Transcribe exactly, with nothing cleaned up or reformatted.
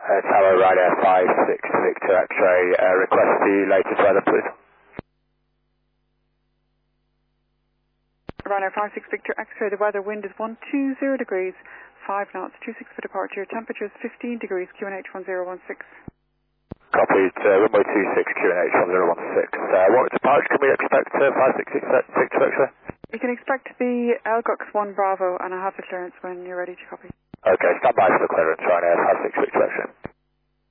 Uh, Tower Ryanair five six Victor X-ray, uh, request the latest weather please. Ryanair five six Victor X-ray, the weather wind is one two zero degrees, five knots, two six for departure, temperature is fifteen degrees, Q N H one zero one six. Copied, uh, runway two six Q N H one zero one six. Uh, what departure can we expect uh, five six Victor X-ray? You can expect the L G U X one Bravo and I have the clearance when you're ready to copy. Okay, stand by for the clearance, Ryanair five six Victor X-ray.